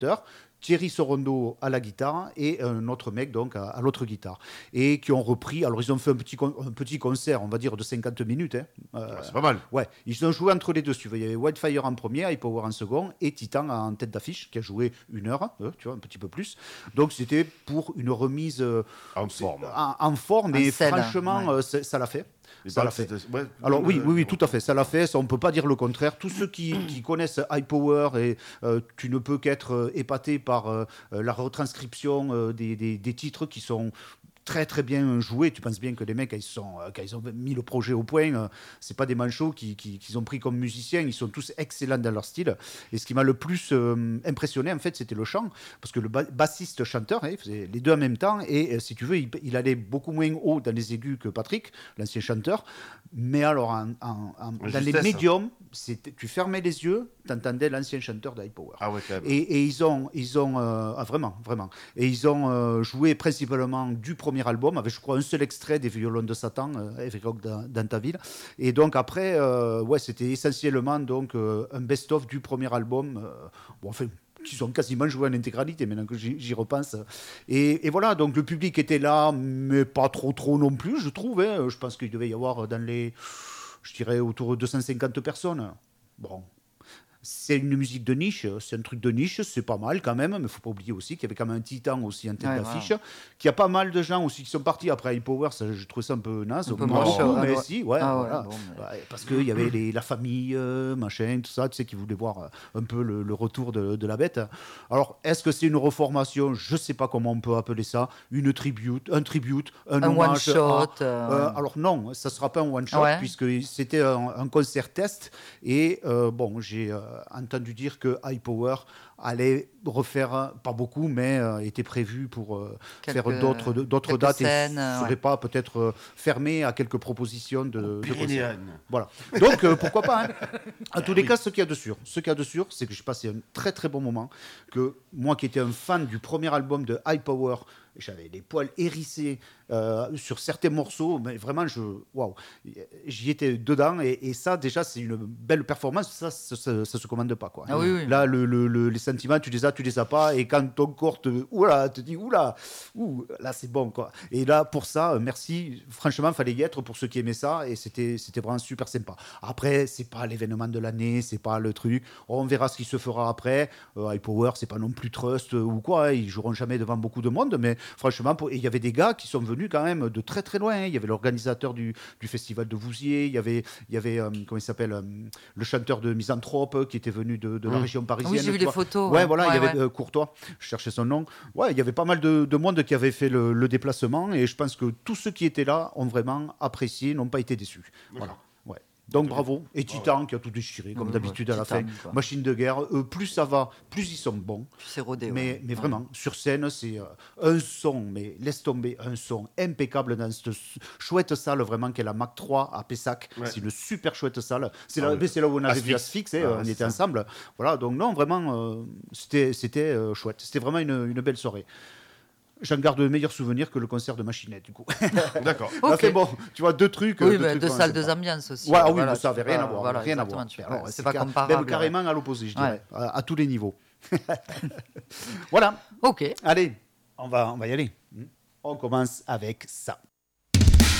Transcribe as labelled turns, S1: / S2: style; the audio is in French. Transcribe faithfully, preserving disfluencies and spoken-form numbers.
S1: chanteur, Thierry Sorondo à la guitare et un autre mec donc à, à l'autre guitare. Et qui ont repris, alors ils ont fait un petit, con, un petit concert, on va dire de cinquante minutes. Hein.
S2: Euh, ouais, c'est pas mal.
S1: Ouais, ils ont joué entre les deux. Il y avait Wildfire en premier, Hi-Power en second et Titan en tête d'affiche qui a joué une heure, euh, tu vois, un petit peu plus. Donc c'était pour une remise euh,
S2: en forme.
S1: En, en forme, et franchement, ouais. euh, ça l'a fait. Ça l'a fait. Ouais, Alors oui, oui, oui, tout à fait, ça l'a fait. Ça, on ne peut pas dire le contraire. Tous ceux qui, qui connaissent Hi-Power, et euh, tu ne peux qu'être euh, épaté par euh, la retranscription euh, des, des, des titres qui sont très très bien joués. Tu penses bien que les mecs, quand ils, sont, quand ils ont mis le projet au point, euh, c'est pas des manchots qu'ils qui, qui ont pris comme musiciens. Ils sont tous excellents dans leur style. Et ce qui m'a le plus euh, impressionné, en fait, c'était le chant, parce que le ba- bassiste chanteur, hein, il faisait les deux en même temps. Et euh, si tu veux, il, il allait beaucoup moins haut dans les aigus que Patrick, l'ancien chanteur. Mais alors, en, en, en, dans les médiums, tu fermais les yeux, tu entendais l'ancien chanteur d'Hi-Power.
S2: Ah ouais,
S1: et, et ils ont, ils ont euh, ah, vraiment, vraiment. Et ils ont euh, joué principalement du premier album, avec, je crois, un seul extrait des Violons de Satan, euh, Heavy Rock dans, dans ta ville. Et donc après, euh, ouais, c'était essentiellement donc euh, un best-of du premier album. Euh, bon, enfin. Qui ont quasiment joué en intégralité, maintenant que j'y, j'y repense. Et, et voilà, donc le public était là, mais pas trop trop non plus, je trouve. Hein. Je pense qu'il devait y avoir dans les, je dirais, autour de deux cent cinquante personnes. Bon. C'est une musique de niche, c'est un truc de niche, c'est pas mal quand même, mais il ne faut pas oublier aussi qu'il y avait quand même un Titan aussi en tête ouais, d'affiche, wow. Qu'il y a pas mal de gens aussi qui sont partis après Hi-Power, ça, je trouve ça un peu naze, un peu
S3: pas beaucoup,
S1: mais
S3: ah,
S1: si, ouais,
S3: ah,
S1: voilà.
S3: ouais, bon, mais...
S1: ouais, parce qu'il y avait les, la famille, euh, machin, tout ça, tu sais, qui voulaient voir un peu le, le retour de, de la bête. Alors, est-ce que c'est une reformation? Je ne sais pas comment on peut appeler ça, une tribute, un tribute, un,
S3: un
S1: hommage
S3: one shot.
S1: À,
S3: euh...
S1: Euh, alors non, ça ne sera pas un one shot, ouais. Puisque c'était un, un concert test, et euh, bon, j'ai euh, entendu dire que Hi-Power allait refaire, pas beaucoup, mais euh, était prévu pour euh, faire d'autres, d'autres dates
S3: scènes,
S1: et ne serait
S3: ouais.
S1: pas peut-être euh, fermé à quelques propositions de, de
S2: concert.
S1: Voilà. Donc euh, pourquoi pas. Hein. À tous les oui. cas, ce qu'il y a de sûr, ce qu'il y a de sûr, c'est que j'ai passé un très très bon moment. Que moi, qui étais un fan du premier album de Hi-Power, j'avais les poils hérissés euh, sur certains morceaux, mais vraiment, je, waouh, j'y étais dedans, et, et ça, déjà, c'est une belle performance. Ça, ça, ça, ça se commande pas, quoi.
S3: Ah, oui, oui.
S1: Là, le, le, le, les sentiments, tu les as, tu les as pas, et quand ton corps te, oula, te dit, oula, ouh, là, c'est bon, quoi. Et là, pour ça, merci. Franchement, il fallait y être pour ceux qui aimaient ça, et c'était, c'était vraiment super sympa. Après, c'est pas l'événement de l'année, c'est pas le truc. On verra ce qui se fera après. Euh, Hi-Power, c'est pas non plus Trust euh, ou quoi. Hein. Ils joueront jamais devant beaucoup de monde, mais franchement, il y avait des gars qui sont venus quand même de très très loin. Il y avait l'organisateur du, du festival de Vouziers, il y avait, il y avait euh, comment il s'appelle, euh, le chanteur de Misanthrope qui était venu de, de la mmh. région parisienne.
S3: Oui, j'ai vu les photos.
S1: Ouais, ouais voilà,
S3: ouais,
S1: il y avait
S3: ouais.
S1: euh, Courtois, je cherchais son nom. Ouais, il y avait pas mal de, de monde qui avait fait le, le déplacement, et je pense que tous ceux qui étaient là ont vraiment apprécié, n'ont pas été déçus. Voilà. Ouais. Donc bravo. Et Titan qui a tout déchiré, comme mmh, d'habitude ouais, à la Titan, fin. Quoi. Machine de guerre. Euh, plus ça va, plus ils sont bons.
S3: Plus c'est rodé.
S1: Mais,
S3: ouais.
S1: mais vraiment, ouais. Sur scène, c'est euh, un son, mais laisse tomber, un son impeccable dans cette chouette salle, vraiment, qu'est la Mac trois à Pessac. Ouais. C'est une super chouette salle. C'est, ah, là, ouais. c'est là où on avait vu Asphyx, hein, ah, on était ça. Ensemble. Voilà, donc non, vraiment, euh, c'était, c'était euh, chouette. C'était vraiment une, une belle soirée. J'en garde de meilleurs souvenirs que le concert de Machinette, du coup.
S2: D'accord.
S1: Okay. C'est bon, tu vois, deux trucs.
S3: Oui,
S1: deux
S3: mais
S1: trucs
S3: deux salles, deux ambiances aussi.
S1: Ouais, ah oui,
S3: voilà,
S1: ça n'avait rien à voir.
S3: Voilà,
S1: rien à voir.
S3: Tu,
S1: Alors,
S3: c'est,
S1: c'est
S3: pas
S1: car-
S3: comparable.
S1: Même carrément ouais. à l'opposé, je dirais,
S3: ouais.
S1: à, à tous les niveaux. Voilà.
S3: Ok.
S1: Allez, on va, on va y aller. On commence avec ça.